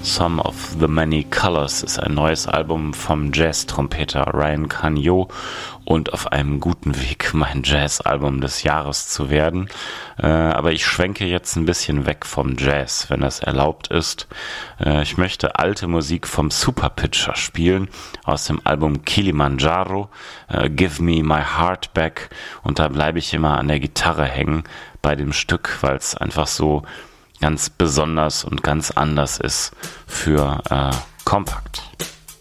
Some of the Many Colors ist ein neues Album vom Jazz-Trompeter Ryan Canio und auf einem guten Weg, mein Jazz-Album des Jahres zu werden. Aber ich schwenke jetzt ein bisschen weg vom Jazz, wenn das erlaubt ist. Ich möchte alte Musik vom Superpitcher spielen, aus dem Album Kilimanjaro, Give Me My Heart Back. Und da bleibe ich immer an der Gitarre hängen bei dem Stück, weil es einfach so ganz besonders und ganz anders ist für Kompakt.